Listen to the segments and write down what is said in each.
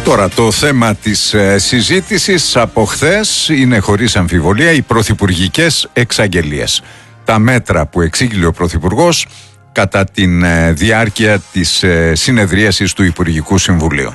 Τώρα το θέμα της συζήτησης από χθες είναι χωρίς αμφιβολία οι πρωθυπουργικές εξαγγελίες. Τα μέτρα που εξήγηλε ο Πρωθυπουργός κατά τη διάρκεια της συνεδρίασης του Υπουργικού Συμβουλίου.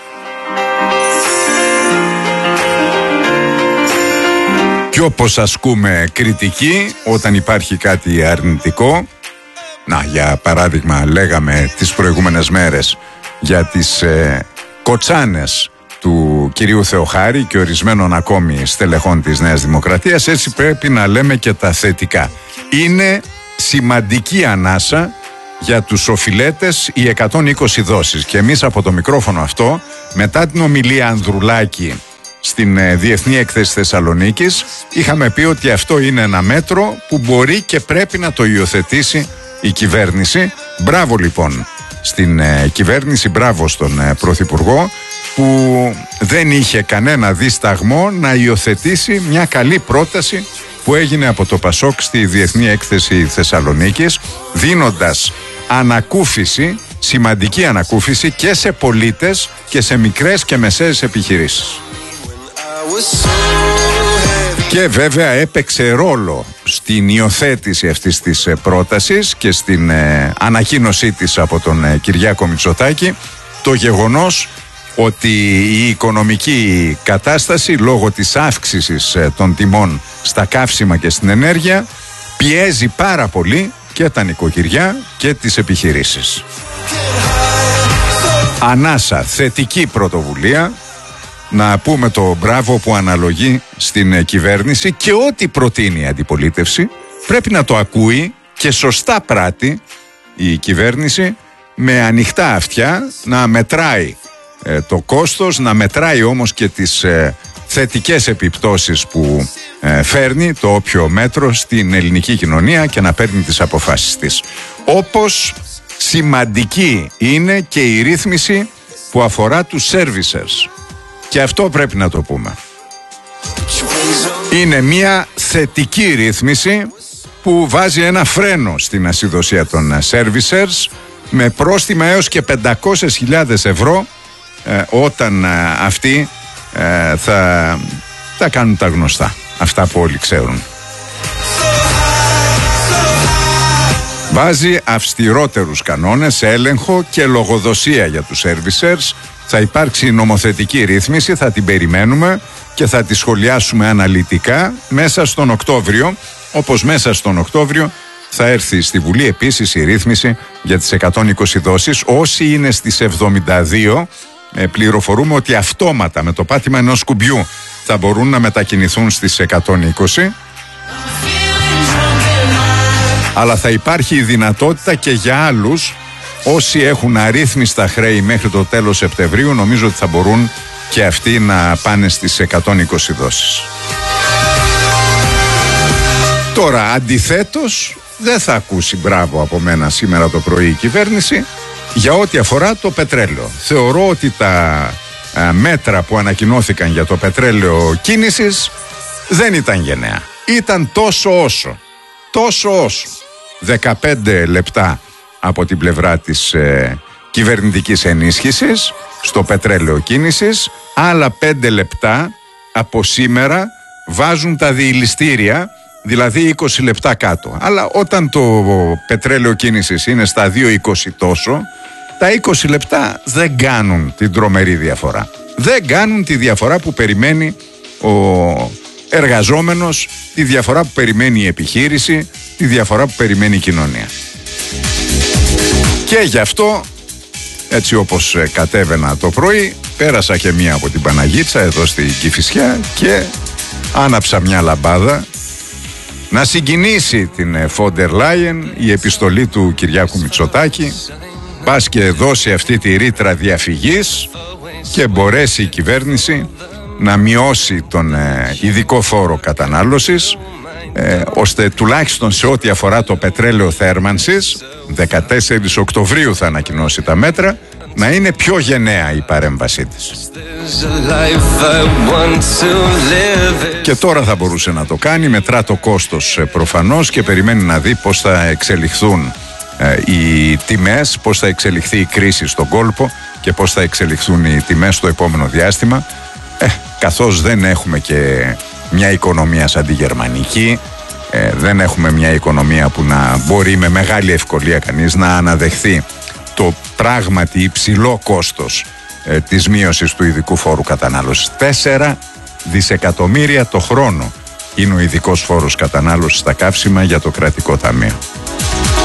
Και όπως ασκούμε κριτική όταν υπάρχει κάτι αρνητικό, για παράδειγμα λέγαμε τις προηγούμενες μέρες για τις κοτσάνες του κυρίου Θεοχάρη και ορισμένων ακόμη στελεχών της Νέας Δημοκρατίας, έτσι πρέπει να λέμε και τα θετικά. Είναι σημαντική ανάσα για τους οφειλέτες οι 120 δόσεις και εμείς από το μικρόφωνο αυτό, μετά την ομιλία Ανδρουλάκη στην Διεθνή Έκθεση Θεσσαλονίκης, είχαμε πει ότι αυτό είναι ένα μέτρο που μπορεί και πρέπει να το υιοθετήσει η κυβέρνηση. Μπράβο λοιπόν στην κυβέρνηση, μπράβο στον Πρωθυπουργό που δεν είχε κανένα δισταγμό να υιοθετήσει μια καλή πρόταση που έγινε από το ΠΑΣΟΚ στη Διεθνή Έκθεση Θεσσαλονίκης, δίνοντας ανακούφιση, σημαντική ανακούφιση και σε πολίτες και σε μικρές και μεσαίες επιχειρήσεις. Και βέβαια έπαιξε ρόλο στην υιοθέτηση αυτής της πρότασης και στην ανακοίνωσή της από τον Κυριάκο Μητσοτάκη το γεγονός ότι η οικονομική κατάσταση λόγω της αύξησης των τιμών στα καύσιμα και στην ενέργεια πιέζει πάρα πολύ και τα νοικοκυριά και τις επιχειρήσεις. Ανάσα, θετική πρωτοβουλία, να πούμε το μπράβο που αναλογεί στην κυβέρνηση και ό,τι προτείνει η αντιπολίτευση πρέπει να το ακούει και σωστά πράττει η κυβέρνηση με ανοιχτά αυτιά, να μετράει το κόστος, να μετράει όμως και τις θετικές επιπτώσεις που φέρνει το όποιο μέτρο στην ελληνική κοινωνία και να παίρνει τις αποφάσεις της. Όπως σημαντική είναι και η ρύθμιση που αφορά τους servicers. Και αυτό πρέπει να το πούμε. Είναι μια θετική ρύθμιση που βάζει ένα φρένο στην ασυδοσία των servicers με πρόστιμα έως και 500.000 ευρώ όταν αυτοί θα κάνουν τα γνωστά, αυτά που όλοι ξέρουν. Βάζει αυστηρότερους κανόνες, έλεγχο και λογοδοσία για τους servicers. Θα υπάρξει νομοθετική ρύθμιση, θα την περιμένουμε και θα τη σχολιάσουμε αναλυτικά μέσα στον Οκτώβριο, όπως μέσα στον Οκτώβριο θα έρθει στη Βουλή επίσης η ρύθμιση για τις 120 δόσεις. Όσοι είναι στις 72 πληροφορούμε ότι αυτόματα με το πάτημα ενός κουμπιού θα μπορούν να μετακινηθούν στις 120, αλλά θα υπάρχει η δυνατότητα και για άλλους. Όσοι έχουν αρρύθμιστα χρέη μέχρι το τέλος Σεπτεμβρίου, νομίζω ότι θα μπορούν και αυτοί να πάνε στις 120 δόσεις. Τώρα, αντιθέτως, δεν θα ακούσει μπράβο από μένα σήμερα το πρωί η κυβέρνηση για ό,τι αφορά το πετρέλαιο. Θεωρώ ότι τα μέτρα που ανακοινώθηκαν για το πετρέλαιο κίνησης δεν ήταν γενναία. Ήταν τόσο όσο. 15 λεπτά από την πλευρά της κυβερνητικής ενίσχυσης στο πετρέλαιο κίνησης, άλλα 5 λεπτά από σήμερα βάζουν τα διηλιστήρια, δηλαδή 20 λεπτά κάτω. Αλλά όταν το πετρέλαιο κίνησης είναι στα 2,20 τόσο, τα 20 λεπτά δεν κάνουν την τρομερή διαφορά. Δεν κάνουν τη διαφορά που περιμένει ο εργαζόμενος, τη διαφορά που περιμένει η επιχείρηση, τη διαφορά που περιμένει η κοινωνία. Και γι' αυτό, έτσι όπως κατέβαινα το πρωί, πέρασα και μία από την Παναγίτσα εδώ στην Κηφισιά και άναψα μια λαμπάδα να συγκινήσει την Φόντερ Λάιεν η επιστολή του Κυριάκου Μητσοτάκη, πας και δώσει αυτή τη ρήτρα διαφυγής και μπορέσει η κυβέρνηση να μειώσει τον ειδικό φόρο κατανάλωσης, ώστε τουλάχιστον σε ό,τι αφορά το πετρέλαιο θέρμανσης, 14 Οκτωβρίου θα ανακοινώσει τα μέτρα, να είναι πιο γενναία η παρέμβασή της. Και τώρα θα μπορούσε να το κάνει, μετρά το κόστος προφανώς και περιμένει να δει πώς θα εξελιχθούν οι τιμές, πώς θα εξελιχθεί η κρίση στον κόλπο και πώς θα εξελιχθούν οι τιμές στο επόμενο διάστημα, καθώς δεν έχουμε και μια οικονομία σαν τη γερμανική, δεν έχουμε μια οικονομία που να μπορεί με μεγάλη ευκολία κανείς να αναδεχθεί το πράγματι υψηλό κόστος της μείωσης του ειδικού φόρου κατανάλωσης. 4 δισεκατομμύρια το χρόνο είναι ο ειδικός φόρος κατανάλωσης στα καύσιμα για το κρατικό ταμείο.